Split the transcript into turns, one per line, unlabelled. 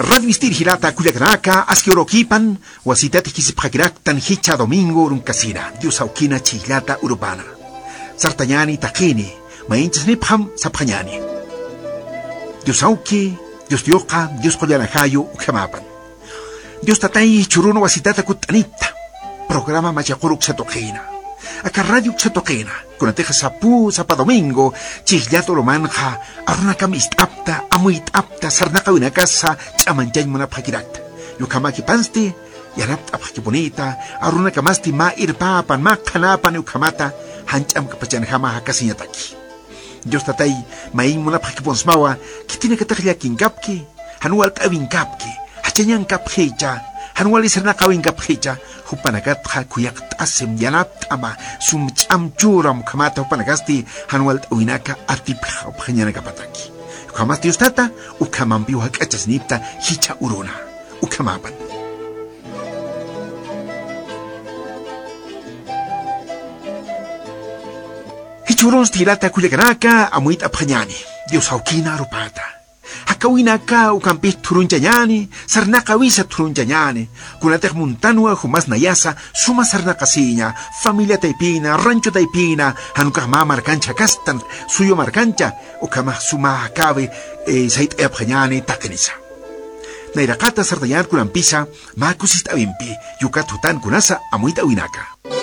Radio Istir Hirata Culiacanaka, Asquioroquipan, Wasitati Kisiphakiraktan Hicha Domingo Runcasina, Dios Aukina Chiglata Urbana. Sartayani Takini, Mainchas Nipham Sapanyani. Dios Auki, Dios Dioka, Dios Coyanajayo, Ukamapan. Dios Tatay Churuno Wasitata Kutanita. Programa Machakuruk Satokina. Acá Radio Satokina, con la teja Sapu, Sapa Domingo, Chigliato Romanja, Aruna Kamist apta, Amuit apta, Sarnaka una casa, Chamanjay Monaphakirakta. Yukamaki Pansti, Yarapta Bonita, Aruna Kamasti Ma Irpapan, Ma Kanapan Ukamata, Hancham Kapachanjama Hakasinyataki. Dios Tatay, Main Monapakiponsmawa, Kitina Katahlia Kinkapki, Hanual Tavinkapki, Hachanyan Kaphecha, Hanual Isernakawin Kaphecha, Hupanagat Kuyak Asim Yanap Ama, Sum Chamchuram Kamata Hupanagasti, Hanual Uinaka Atipha Panyanakapataki. Ukamasti Ustata, Ukamampi Hakachasnipta, Hicha Uruna, Ukamapan. Hichurons tirata Culiacanaka, Amuit Apanyani, Dios Aukina Rupata. Hakawinaka Ukampit Turunjayani, Sarnaka Visa Turunjayani, Kunatek Montanua, Humas Nayasa, Suma Sarnakasiña, Familia Taipina, Rancho Taipina, Hanukama Marcancha Castan, Suyo Marcancha, Ukama Suma Hakabe, Sait Apanyani, Takenisa. Nairakata Sardayan Kulampisa, Makusist Avimpi, Yukatutan Kunasa, Amuit Awinaka.